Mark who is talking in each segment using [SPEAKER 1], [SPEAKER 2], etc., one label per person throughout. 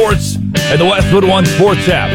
[SPEAKER 1] Sports and the Westwood One Sports app.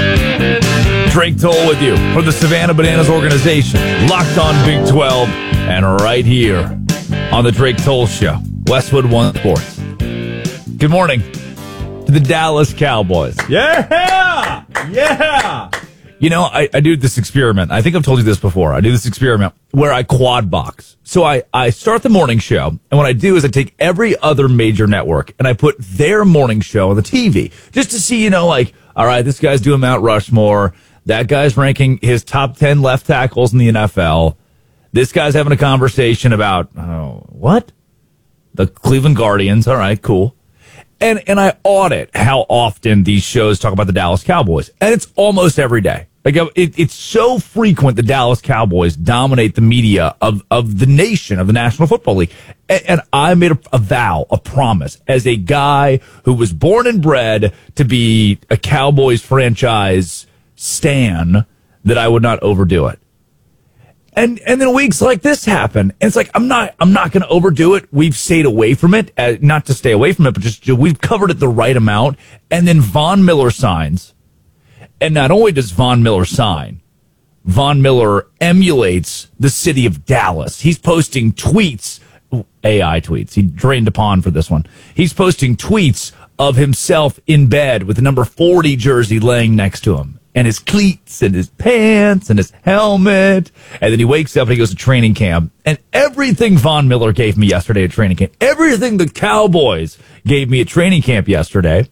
[SPEAKER 1] Drake Toll with you from the Savannah Bananas organization. Locked on Big 12 and right here on the Drake Toll Show. Westwood One Sports. Good morning to the Dallas Cowboys. Yeah! Yeah! You know, I do this experiment. I think I've told you this before. I do this experiment where I quad box. So I start the morning show, and what I do is I take every other major network, and I put their morning show on the TV, just to see, all right, this guy's doing Mount Rushmore. That guy's ranking his top 10 left tackles in the NFL. This guy's having a conversation about, what? The Cleveland Guardians. All right, cool. And I audit how often these shows talk about the Dallas Cowboys. And it's almost every day. It's so frequent the Dallas Cowboys dominate the media of the nation, of the National Football League. And I made a vow, a promise, as a guy who was born and bred to be a Cowboys franchise stan, that I would not overdo it. And then weeks like this happen, and it's like I'm not going to overdo it. We've stayed away from it, not to stay away from it, but just we've covered it the right amount. And then Von Miller signs, and not only does Von Miller sign, Von Miller emulates the city of Dallas. He's posting tweets, AI tweets. He drained a pond for this one. He's posting tweets of himself in bed with the number 40 jersey laying next to him, and his cleats and his pants and his helmet. And then he wakes up and he goes to training camp. And everything Von Miller gave me yesterday at training camp, everything the Cowboys gave me at training camp yesterday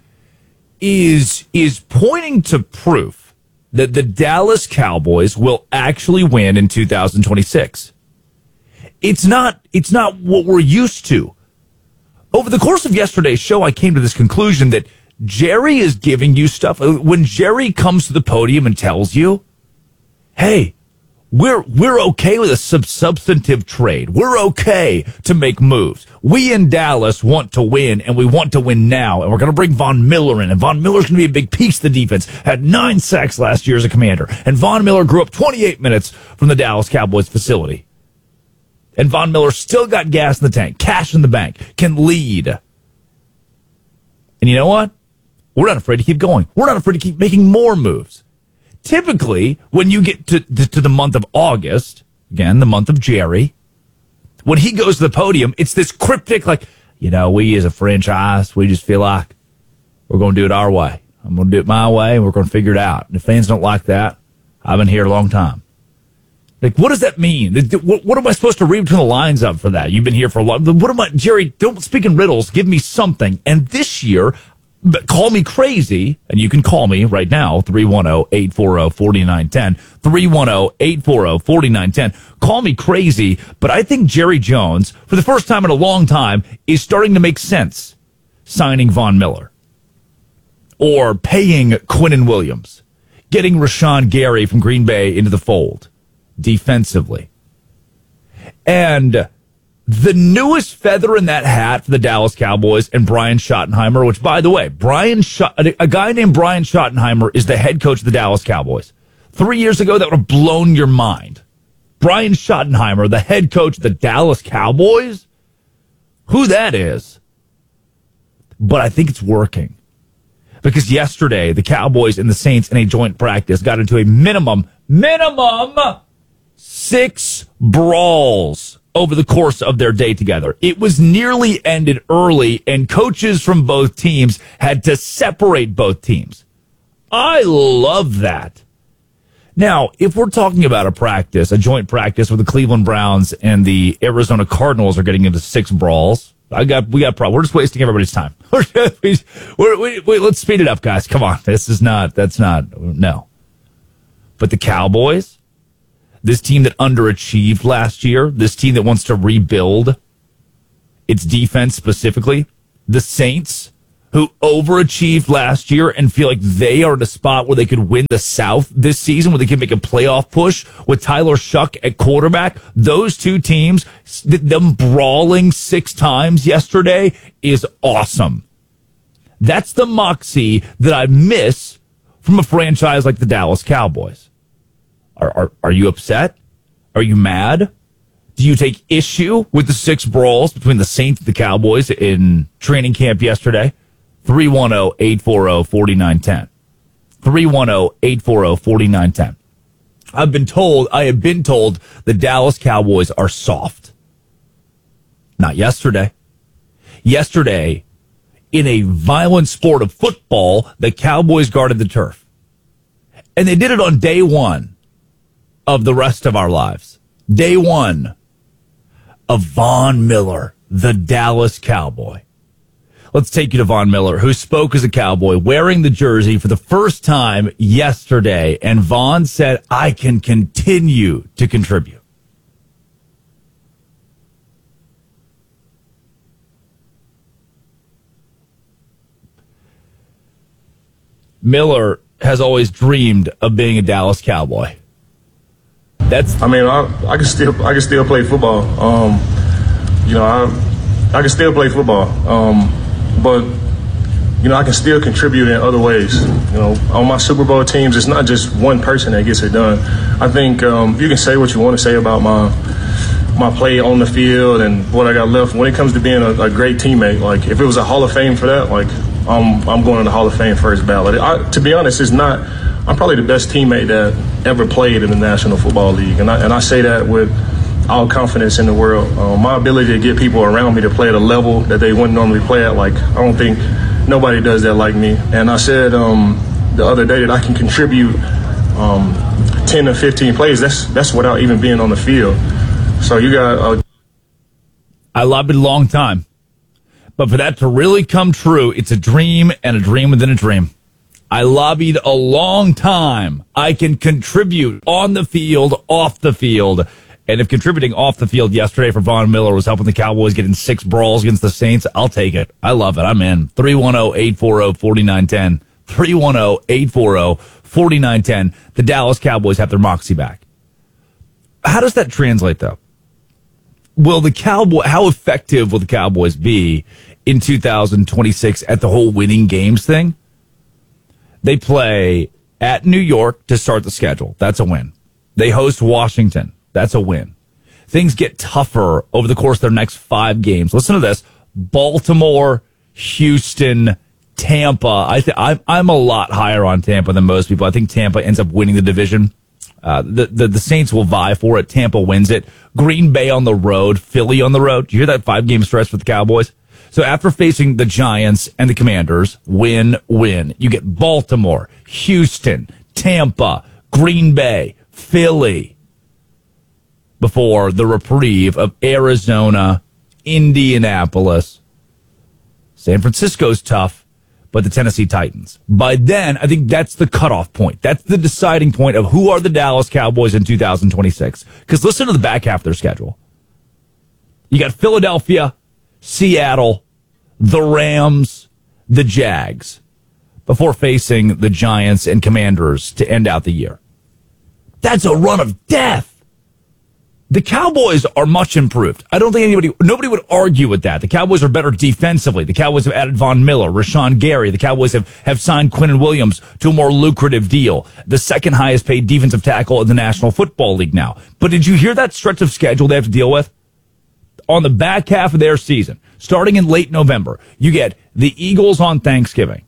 [SPEAKER 1] is pointing to proof that the Dallas Cowboys will actually win in 2026. It's not what we're used to. Over the course of yesterday's show, I came to this conclusion that Jerry is giving you stuff. When Jerry comes to the podium and tells you, hey, we're okay with a substantive trade. We're okay to make moves. We in Dallas want to win, and we want to win now. And we're going to bring Von Miller in. And Von Miller's going to be a big piece of the defense. Had 9 sacks last year as a commander. And Von Miller grew up 28 minutes from the Dallas Cowboys facility. And Von Miller still got gas in the tank, cash in the bank, can lead. And you know what? We're not afraid to keep going. We're not afraid to keep making more moves. Typically, when you get to the month of August, again, the month of Jerry, when he goes to the podium, it's this cryptic, we as a franchise, we just feel like we're going to do it our way. I'm going to do it my way, and we're going to figure it out. And if fans don't like that, I've been here a long time. What does that mean? What am I supposed to read between the lines of for that? You've been here for a long. Jerry, don't speak in riddles. Give me something. And this year, call me crazy, and you can call me right now, 310-840-4910, 310-840-4910. Call me crazy, but I think Jerry Jones, for the first time in a long time, is starting to make sense signing Von Miller or paying Quinnen Williams, getting Rashawn Gary from Green Bay into the fold defensively. And the newest feather in that hat for the Dallas Cowboys and Brian Schottenheimer, which, by the way, a guy named Brian Schottenheimer is the head coach of the Dallas Cowboys. 3 years ago, that would have blown your mind. Brian Schottenheimer, the head coach of the Dallas Cowboys? Who that is. But I think it's working. Because yesterday, the Cowboys and the Saints in a joint practice got into a minimum 6 brawls over the course of their day together. It was nearly ended early, and coaches from both teams had to separate both teams. I love that. Now, if we're talking about a joint practice where the Cleveland Browns and the Arizona Cardinals are getting into 6 brawls, we got problems. We're just wasting everybody's time. Let's speed it up, guys. Come on. No. But the Cowboys, this team that underachieved last year, this team that wants to rebuild its defense specifically, the Saints, who overachieved last year and feel like they are in a spot where they could win the South this season, where they can make a playoff push with Tyler Shuck at quarterback. Those two teams, them brawling 6 times yesterday is awesome. That's the moxie that I miss from a franchise like the Dallas Cowboys. Are you upset? Are you mad? Do you take issue with the 6 brawls between the Saints and the Cowboys in training camp yesterday? 310-840-4910. 310-840-4910. I have been told the Dallas Cowboys are soft. Not yesterday. Yesterday, in a violent sport of football, the Cowboys guarded the turf. And they did it on day one of the rest of our lives. Day one of Von Miller, the Dallas Cowboy. Let's take you to Von Miller, who spoke as a Cowboy, wearing the jersey for the first time yesterday. And Von said, I can continue to contribute. Miller has always dreamed of being a Dallas Cowboy.
[SPEAKER 2] I can still play football. I can still play football. But I can still contribute in other ways. On my Super Bowl teams, it's not just one person that gets it done. I think you can say what you want to say about my play on the field and what I got left. When it comes to being a great teammate, like if it was a Hall of Fame for that, like I'm going to the Hall of Fame first ballot. To be honest, I'm probably the best teammate that ever played in the National Football League, and I say that with all confidence in the world. My ability to get people around me to play at a level that they wouldn't normally play at, like I don't think nobody does that like me. And I said the other day that I can contribute 10 to 15 plays. That's without even being on the field. So you got.
[SPEAKER 1] I loved it a long time. But for that to really come true, it's a dream and a dream within a dream. I lobbied a long time. I can contribute on the field, off the field. And if contributing off the field yesterday for Von Miller was helping the Cowboys get in 6 brawls against the Saints, I'll take it. I love it. I'm in. 310-840-4910. 310-840-4910. The Dallas Cowboys have their moxie back. How does that translate, though? How effective will the Cowboys be in 2026 at the whole winning games thing? They play at New York to start the schedule. That's a win. They host Washington. That's a win. Things get tougher over the course of their next 5 games. Listen to this. Baltimore, Houston, Tampa. I'm a lot higher on Tampa than most people. I think Tampa ends up winning the division. The Saints will vie for it. Tampa wins it. Green Bay on the road. Philly on the road. Do you hear that 5-game stretch for the Cowboys? So after facing the Giants and the Commanders, win. You get Baltimore, Houston, Tampa, Green Bay, Philly, before the reprieve of Arizona, Indianapolis. San Francisco's tough, but the Tennessee Titans. By then, I think that's the cutoff point. That's the deciding point of who are the Dallas Cowboys in 2026. Because listen to the back half of their schedule. You got Philadelphia, Seattle, the Rams, the Jags, before facing the Giants and Commanders to end out the year. That's a run of death. The Cowboys are much improved. I don't think nobody would argue with that. The Cowboys are better defensively. The Cowboys have added Von Miller, Rashawn Gary. The Cowboys have signed Quinnen Williams to a more lucrative deal. The second highest paid defensive tackle in the National Football League now. But did you hear that stretch of schedule they have to deal with? On the back half of their season, starting in late November, you get the Eagles on Thanksgiving,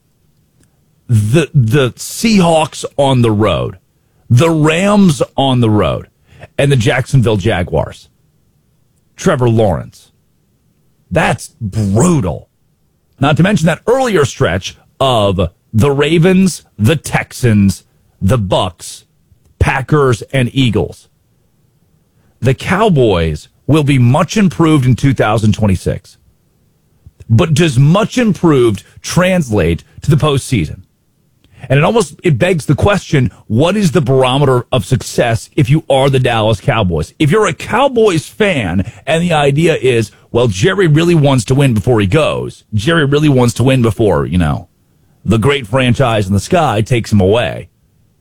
[SPEAKER 1] the Seahawks on the road, the Rams on the road, and the Jacksonville Jaguars. Trevor Lawrence. That's brutal. Not to mention that earlier stretch of the Ravens, the Texans, the Bucks, Packers, and Eagles. The Cowboys will be much improved in 2026. But does much improved translate to the postseason? And it begs the question, what is the barometer of success if you are the Dallas Cowboys? If you're a Cowboys fan and the idea is, well, Jerry really wants to win before he goes. Jerry really wants to win before, the great franchise in the sky takes him away.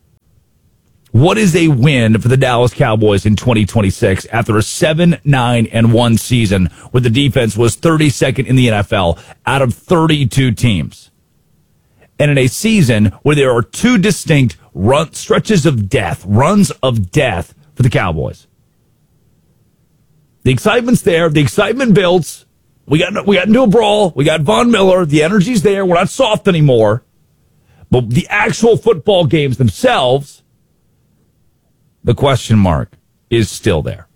[SPEAKER 1] What is a win for the Dallas Cowboys in 2026 after a 7-9-1 season where the defense was 32nd in the NFL out of 32 teams? And in a season where there are 2 distinct runs of death for the Cowboys. The excitement's there. The excitement builds. We got into a brawl. We got Von Miller. The energy's there. We're not soft anymore. But the actual football games themselves, the question mark is still there.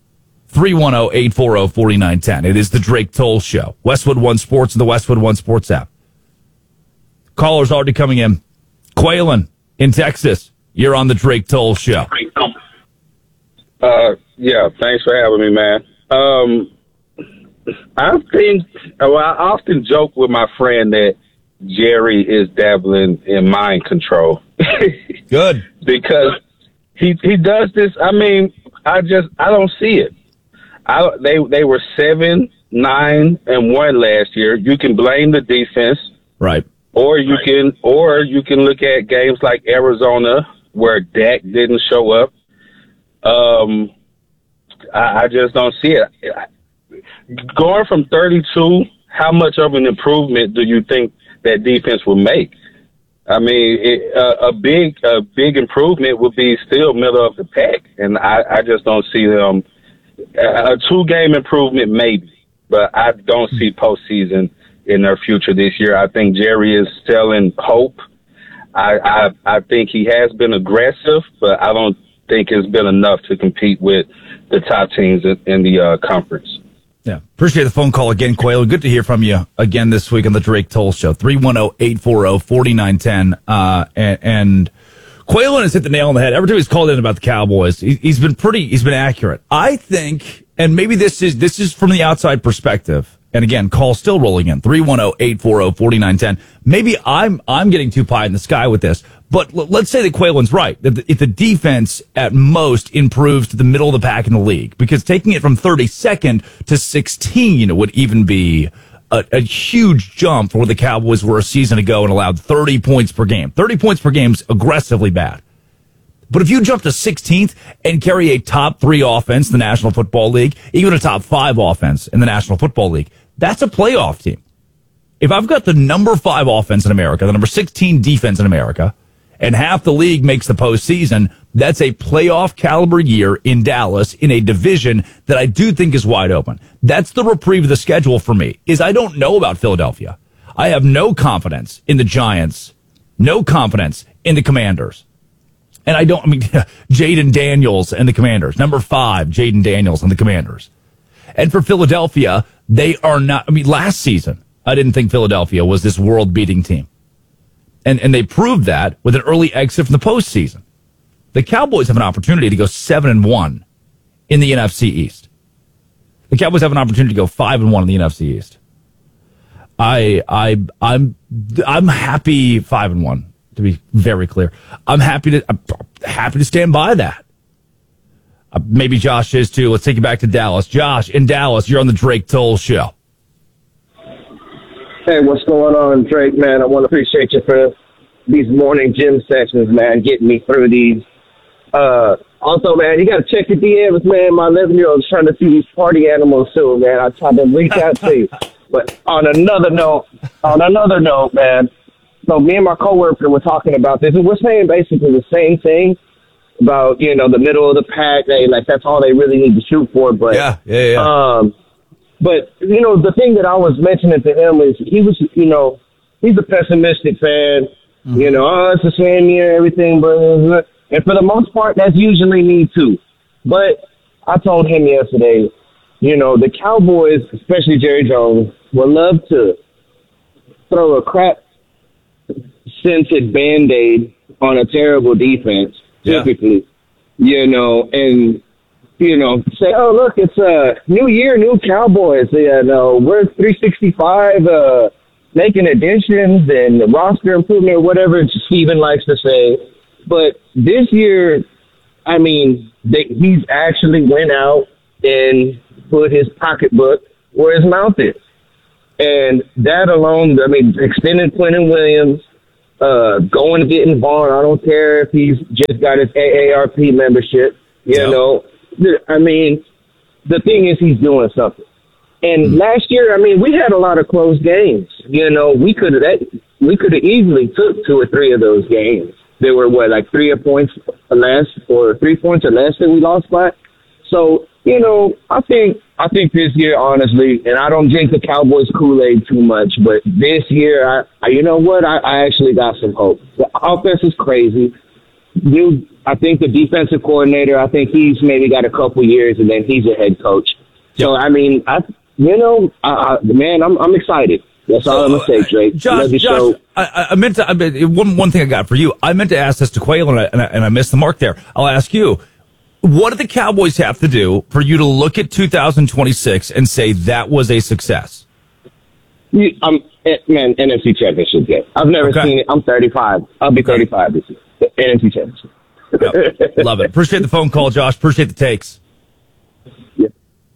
[SPEAKER 1] 310-840-4910. It is the Drake Toll Show. Westwood One Sports and the Westwood One Sports app. Callers already coming in. Quaylen in Texas. You're on the Drake Toll Show.
[SPEAKER 3] Yeah, thanks for having me, man. I often joke with my friend that Jerry is dabbling in mind control.
[SPEAKER 1] Good.
[SPEAKER 3] Because he does this. I mean, I don't see it. They were 7-9-1 last year. You can blame the defense.
[SPEAKER 1] Right.
[SPEAKER 3] Or you can look at games like Arizona where Dak didn't show up. I just don't see it. Going from 32, how much of an improvement do you think that defense will make? I mean, a big improvement would be still middle of the pack, and I just don't see them. A 2-game improvement maybe, but I don't see postseason in their future this year. I think Jerry is selling hope. I think he has been aggressive, but I don't think it's been enough to compete with the top teams in the conference.
[SPEAKER 1] Yeah. Appreciate the phone call again, Quaylen. Good to hear from you again this week on the Drake Toll Show. 310-840-4910. And Quaylen has hit the nail on the head. Every time he's called in about the Cowboys, he's been accurate. I think, and maybe this is from the outside perspective. And again, call still rolling in. 310-840-4910. Maybe I'm getting too pie in the sky with this. But let's say that Quaylen's right. That if the defense at most improves to the middle of the pack in the league, because taking it from 32nd to 16 would even be a huge jump from where the Cowboys were a season ago and allowed 30 points per game. 30 points per game is aggressively bad. But if you jump to 16th and carry a top 3 offense in the National Football League, even a top 5 offense in the National Football League, that's a playoff team. If I've got the number 5 offense in America, the number 16 defense in America, and half the league makes the postseason, that's a playoff caliber year in Dallas in a division that I do think is wide open. That's the reprieve of the schedule for me, is I don't know about Philadelphia. I have no confidence in the Giants, no confidence in the Commanders. And Jaden Daniels and the Commanders. Number 5, Jaden Daniels and the Commanders. And for Philadelphia, they are not, last season, I didn't think Philadelphia was this world-beating team. And they proved that with an early exit from the postseason. The Cowboys have an opportunity to go 7-1 in the NFC East. The Cowboys have an opportunity to go 5-1 in the NFC East. I'm happy 5-1, to be very clear. I'm happy to stand by that. Maybe Josh is too. Let's take you back to Dallas. Josh, in Dallas, you're on the Drake Toll Show.
[SPEAKER 4] Hey, what's going on, Drake, man? I want to appreciate you for these morning gym sessions, man, getting me through these. Also, man, you got to check your DMs, man. My 11-year-old is trying to see these party animals soon, man. I tried to reach out to you. But on another note, man, so me and my coworker were talking about this, and we're saying basically the same thing about, the middle of the pack. That's all they really need to shoot for. But
[SPEAKER 1] yeah.
[SPEAKER 4] But, the thing that I was mentioning to him is he was, he's a pessimistic fan. Mm-hmm. It's the same year, everything. But, and for the most part, that's usually me too. But I told him yesterday, the Cowboys, especially Jerry Jones, would love to throw a crap-scented Band-Aid on a terrible defense, typically, and say, oh, look, it's a new year, new Cowboys. We're 365, making additions and roster improvement or whatever Steven likes to say. But this year, he's actually went out and put his pocketbook where his mouth is. And that alone, extending Quentin Williams, going to getting Vaughn. I don't care if he's just got his AARP membership, the thing is he's doing something. And last year, we had a lot of close games. We could have easily took 2 or 3 of those games. There were 3 points or less, or 3 points or less that we lost by. So I think this year, honestly, and I don't drink the Cowboys Kool-Aid too much, but this year, I actually got some hope. The offense is crazy. I think the defensive coordinator, I think he's maybe got a couple years, and then he's a head coach.
[SPEAKER 1] Yep.
[SPEAKER 4] So, I mean, I'm excited. That's all I'm going to say, Drake.
[SPEAKER 1] Josh, I meant to, one thing I got for you. I meant to ask this to Quayle, and I missed the mark there. I'll ask you, what do the Cowboys have to do for you to look at 2026 and say that was a success?
[SPEAKER 4] NFC Championship game. I've never seen it. I'm 35. I'll be 35 this year. NFC Championship.
[SPEAKER 1] Yep. Love it. Appreciate the phone call, Josh. Appreciate the takes.
[SPEAKER 4] Yeah.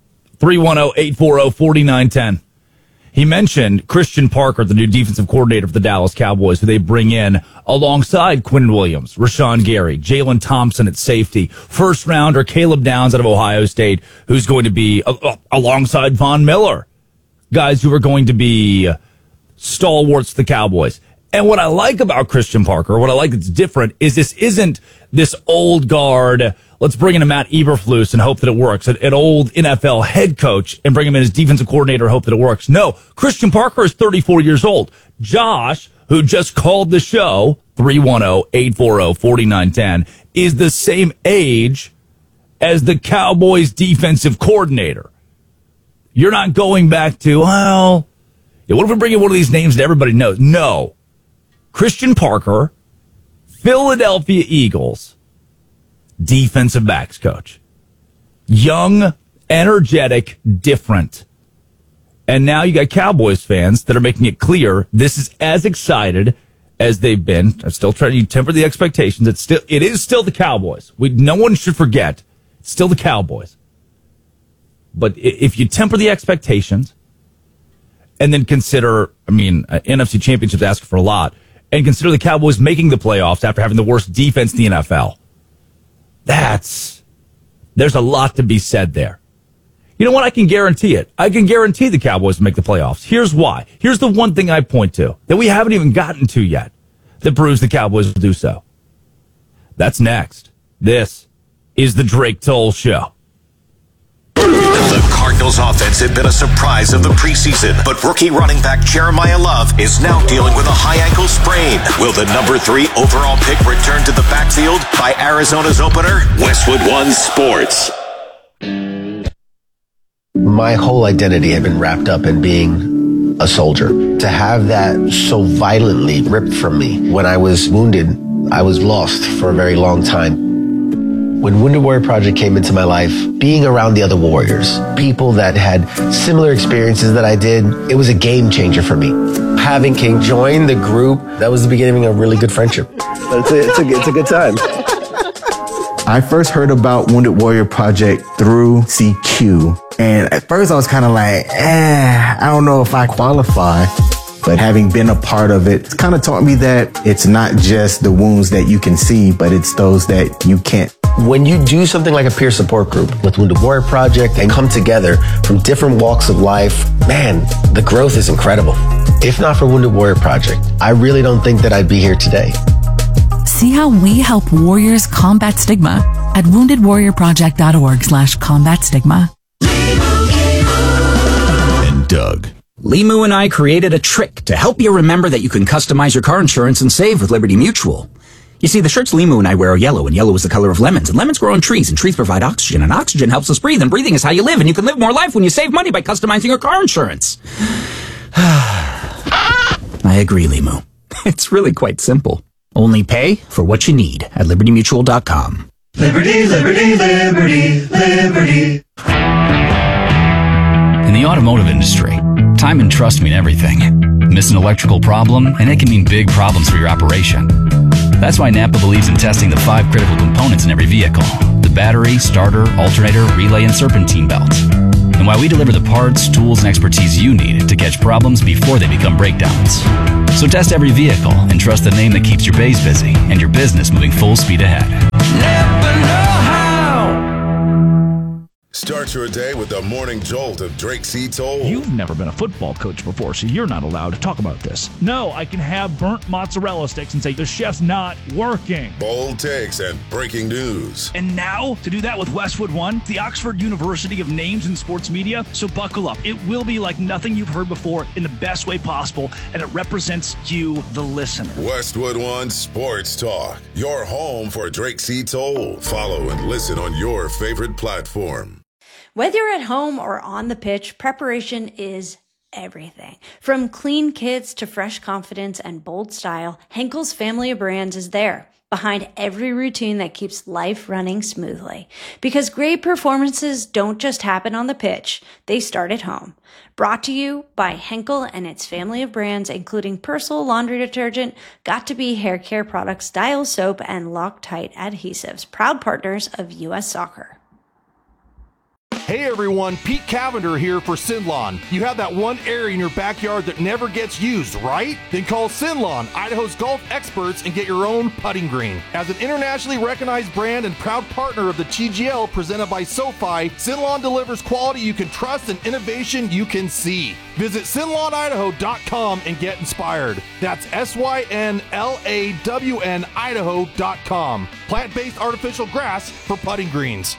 [SPEAKER 1] 310-840-4910. He mentioned Christian Parker, the new defensive coordinator for the Dallas Cowboys, who they bring in alongside Quinn Williams, Rashawn Gary, Jalen Thompson at safety, first rounder Caleb Downs out of Ohio State, who's going to be alongside Von Miller, guys who are going to be stalwarts to the Cowboys. And what I like about Christian Parker, what I like that's different, is this isn't this old guard, let's bring in a Matt Eberflus and hope that it works, an old NFL head coach and bring him in as defensive coordinator and hope that it works. No, Christian Parker is 34 years old. Josh, who just called the show, 310-840-4910, is the same age as the Cowboys defensive coordinator. You're not going back to, what if we bring in one of these names that everybody knows? No. Christian Parker, Philadelphia Eagles, defensive backs coach. Young, energetic, different. And now you got Cowboys fans that are making it clear this is as excited as they've been. I'm still trying to temper the expectations. It is still the Cowboys. No one should forget. It's still the Cowboys. But if you temper the expectations and then consider, NFC Championship's asking for a lot, and consider the Cowboys making the playoffs after having the worst defense in the NFL. There's a lot to be said there. You know what? I can guarantee it. I can guarantee the Cowboys make the playoffs. Here's why. Here's the one thing I point to that we haven't even gotten to yet that proves the Cowboys will do so. That's next. This is the Drake Toll Show.
[SPEAKER 5] The Cardinals offense had been a surprise of the preseason, but rookie running back Jeremiah Love is now dealing with a high ankle sprain. Will the number 3 overall pick return to the backfield by Arizona's opener? Westwood One Sports.
[SPEAKER 6] My whole identity had been wrapped up in being a soldier. To have that so violently ripped from me when I was wounded, I was lost for a very long time. When Wounded Warrior Project came into my life, being around the other warriors, people that had similar experiences that I did, it was a game changer for me. Having King join the group, that was the beginning of a really good friendship. It's a good time.
[SPEAKER 7] I first heard about Wounded Warrior Project through CQ. And at first I was kind of like, I don't know if I qualify. But having been a part of it, it's kind of taught me that it's not just the wounds that you can see, but it's those that you can't.
[SPEAKER 6] When you do something like a peer support group with Wounded Warrior Project and come together from different walks of life, man, the growth is incredible. If not for Wounded Warrior Project, I really don't think that I'd be here today.
[SPEAKER 8] See how we help warriors combat stigma at woundedwarriorproject.org/combat stigma.
[SPEAKER 5] And Doug.
[SPEAKER 9] Limu and I created a trick to help you remember that you can customize your car insurance and save with Liberty Mutual. You see, the shirts Limu and I wear are yellow, and yellow is the color of lemons, and lemons grow on trees, and trees provide oxygen, and oxygen helps us breathe, and breathing is how you live, and you can live more life when you save money by customizing your car insurance. I agree, Limu. It's really quite simple. Only pay for what you need at libertymutual.com.
[SPEAKER 10] Liberty, liberty, liberty, liberty.
[SPEAKER 11] In the automotive industry, time and trust mean everything. Miss an electrical problem, and it can mean big problems for your operation. That's why Napa believes in testing the 5 critical components in every vehicle: the battery, starter, alternator, relay, and serpentine belt. And why we deliver the parts, tools, and expertise you need to catch problems before they become breakdowns. So test every vehicle and trust the name that keeps your bays busy and your business moving full speed ahead.
[SPEAKER 10] Never know how.
[SPEAKER 5] Start
[SPEAKER 12] Start your day with the morning jolt of Drake C. Toll.
[SPEAKER 13] You've never been a football coach before, so you're not allowed to talk about this. No, I can have burnt mozzarella sticks and say the chef's not working.
[SPEAKER 12] Bold takes and breaking news.
[SPEAKER 13] And now, to do that with Westwood One, the Oxford University of Names in Sports Media. So buckle up. It will be like nothing you've heard before in the best way possible, and it represents you, the listener.
[SPEAKER 12] Westwood One Sports Talk, your home for Drake C. Toll. Follow and listen on your favorite platform.
[SPEAKER 14] Whether you're at home or on the pitch, preparation is everything. From clean kits to fresh confidence and bold style, Henkel's family of brands is there, behind every routine that keeps life running smoothly. Because great performances don't just happen on the pitch, they start at home. Brought to you by Henkel and its family of brands, including Persil laundry detergent, Got2b hair care products, Dial soap, and Loctite adhesives, proud partners of U.S. Soccer.
[SPEAKER 15] Hey everyone, Pete Cavender here for Sinlon. You have that one area in your backyard that never gets used, right? Then call Sinlon, Idaho's golf experts, and get your own putting green. As an internationally recognized brand and proud partner of the TGL presented by SoFi, Sinlon delivers quality you can trust and innovation you can see. Visit SinlonIdaho.com and get inspired. That's SYNLAWN Idaho.com. Plant-based artificial grass for putting greens.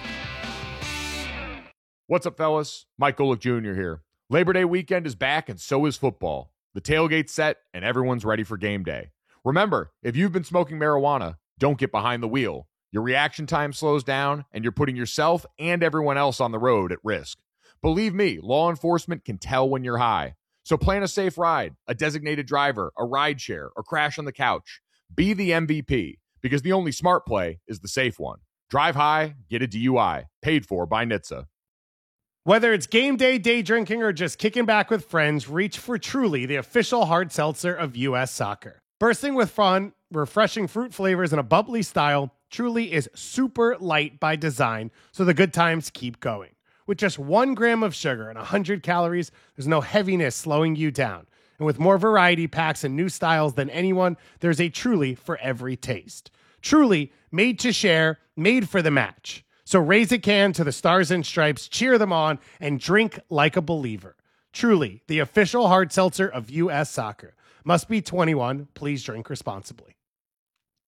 [SPEAKER 16] What's up, fellas? Mike Golick Jr. here. Labor Day weekend is back, and so is football. The tailgate's set, and everyone's ready for game day. Remember, if you've been smoking marijuana, don't get behind the wheel. Your reaction time slows down, and you're putting yourself and everyone else on the road at risk. Believe me, law enforcement can tell when you're high. So plan a safe ride, a designated driver, a ride share, or crash on the couch. Be the MVP, because the only smart play is the safe one. Drive high, get a DUI. Paid for by NHTSA.
[SPEAKER 17] Whether it's game day, day drinking, or just kicking back with friends, reach for Truly, the official hard seltzer of U.S. Soccer. Bursting with fun, refreshing fruit flavors, and a bubbly style, Truly is super light by design, so the good times keep going. With just 1 gram of sugar and 100 calories, there's no heaviness slowing you down. And with more variety packs and new styles than anyone, there's a Truly for every taste. Truly, made to share, made for the match. So raise a can to the Stars and Stripes, cheer them on, and drink like a believer. Truly, the official hard seltzer of U.S. Soccer. Must be 21. Please drink responsibly.